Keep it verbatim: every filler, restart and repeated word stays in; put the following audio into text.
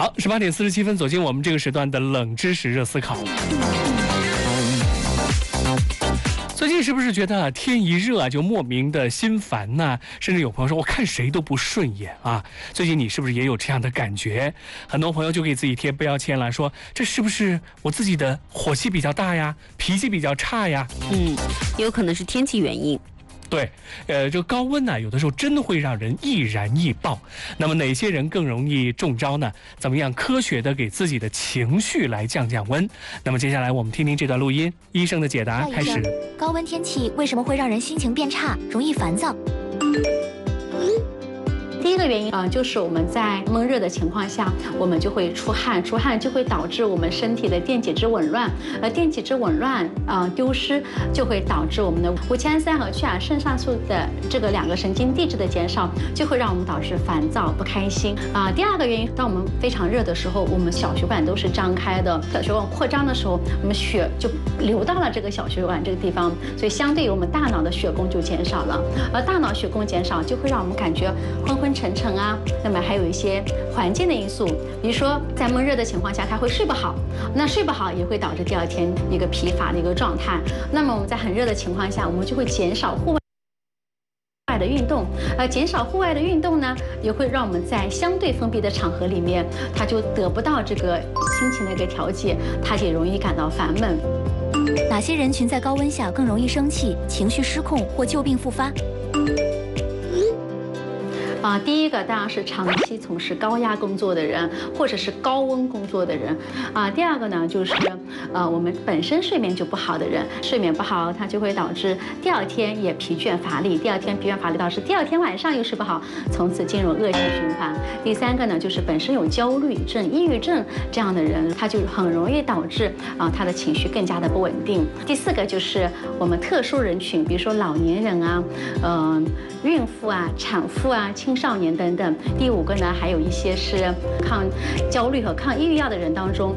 好，十八点四十七分，走进我们这个时段的冷知识热思考。最近是不是觉得天一热啊，就莫名的心烦呢？甚至有朋友说，我看谁都不顺眼啊。最近你是不是也有这样的感觉？很多朋友就给自己贴标签了，说这是不是我自己的火气比较大呀，脾气比较差呀？ 嗯，有可能是天气原因。 对，呃，这个高温呢，有的时候真的会让人易燃易爆。那么哪些人更容易中招呢？怎么样科学的给自己的情绪来降降温？那么接下来我们听听这段录音，医生的解答开始。 高温天气为什么会让人心情变差，容易烦躁？ 第一个原因啊、呃，就是我们在闷热的情况下，我们就会出汗，出汗就会导致我们身体的电解质紊乱，而电解质紊乱啊、呃、丢失，就会导致我们的谷氨酸和去甲肾上素的这个两个神经递质的减少，就会让我们导致烦躁不开心啊、呃。第二个原因，当我们非常热的时候，我们小血管都是张开的，小血管扩张的时候，我们血就流到了这个小血管这个地方，所以相对于我们大脑的血供就减少了，而大脑血供减少，就会让我们感觉昏昏沉沉啊，那么还有一些环境的因素，比如说在闷热的情况下，他会睡不好，那睡不好也会导致第二天一个疲乏的一个状态。那么我们在很热的情况下，我们就会减少户外的运动，呃，减少户外的运动呢，也会让我们在相对封闭的场合里面，它就得不到这个心情的一个调节，它也容易感到烦闷。 哪些人群在高温下更容易生气、情绪失控或旧病复发？ 啊，第一个当然是长期从事高压工作的人，或者是高温工作的人。啊，第二个呢，就是呃，我们本身睡眠就不好的人，睡眠不好，它就会导致第二天也疲倦乏力，第二天疲倦乏力导致第二天晚上又睡不好，从此进入恶性循环。第三个呢，就是本身有焦虑症、抑郁症这样的人，他就很容易导致啊他的情绪更加的不稳定。第四个就是我们特殊人群，比如说老年人啊，嗯、呃，孕妇啊、产妇啊。青少年等等。第五个呢，还有一些是抗焦虑和抗抑郁药的人当中，